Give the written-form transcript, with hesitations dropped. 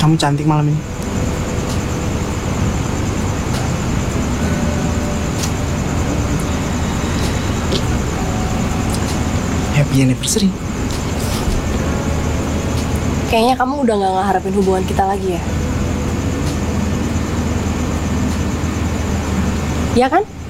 Kamu cantik malam ini. Happy anniversary. Kayaknya kamu udah gak ngeharapin hubungan kita lagi ya? Ya kan?